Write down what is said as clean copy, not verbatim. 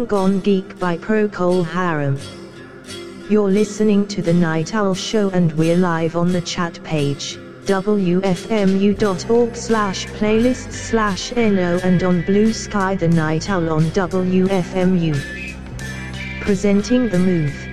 Gone Geek by Procol Harum. You're listening to The Night Owl Show and we're live on the chat page, wfmu.org/playlists/no and on Blue Sky The Night Owl on WFMU. Presenting The Move.